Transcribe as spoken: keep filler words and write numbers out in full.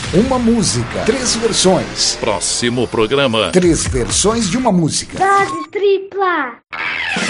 Uma música, três versões. Próximo programa. Três versões de uma música. Dose tripla.